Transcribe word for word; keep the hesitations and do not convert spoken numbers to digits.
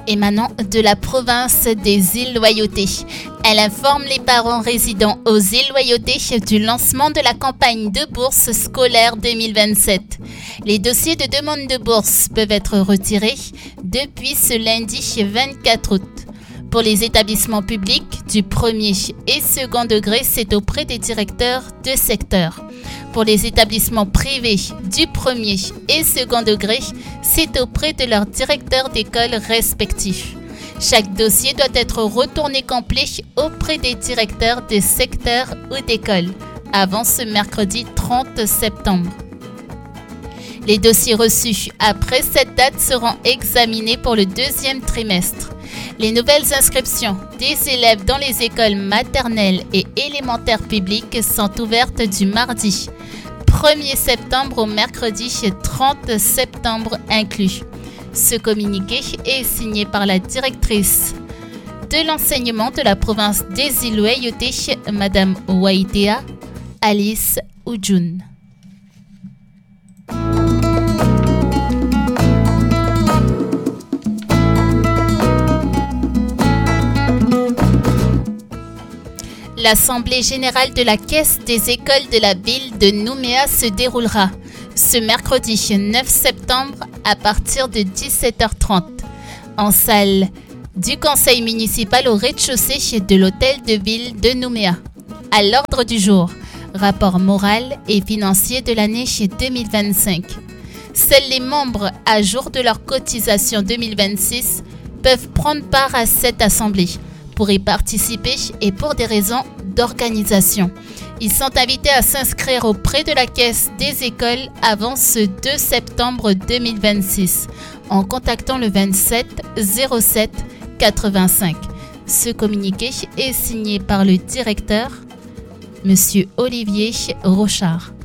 émanant de la province des îles Loyauté. Elle informe les parents résidant aux îles Loyauté du lancement de la campagne de bourse scolaire deux mille vingt-sept. Les dossiers de demande de bourse peuvent être retirés depuis ce lundi vingt-quatre août. Pour les établissements publics du premier et second degré, c'est auprès des directeurs de secteur. Pour les établissements privés du premier et second degré, c'est auprès de leurs directeurs d'école respectifs. Chaque dossier doit être retourné complet auprès des directeurs de secteur ou d'école avant ce mercredi trente septembre. Les dossiers reçus après cette date seront examinés pour le deuxième trimestre. Les nouvelles inscriptions des élèves dans les écoles maternelles et élémentaires publiques sont ouvertes du mardi premier septembre au mercredi trente septembre inclus. Ce communiqué est signé par la directrice de l'enseignement de la province des îles Loyauté, Madame Waitea Alice Ujun. L'Assemblée générale de la Caisse des écoles de la ville de Nouméa se déroulera ce mercredi neuf septembre à partir de dix-sept heures trente en salle du conseil municipal au rez-de-chaussée de l'hôtel de ville de Nouméa. À l'ordre du jour, rapport moral et financier de l'année deux mille vingt-cinq. Seuls les membres à jour de leur cotisation deux mille vingt-six peuvent prendre part à cette assemblée. Pour y participer et pour des raisons d'organisation. Ils sont invités à s'inscrire auprès de la Caisse des écoles avant ce deux septembre deux mille vingt-six en contactant le vingt-sept zéro sept quatre-vingt-cinq. Ce communiqué est signé par le directeur, Monsieur Olivier Rochard.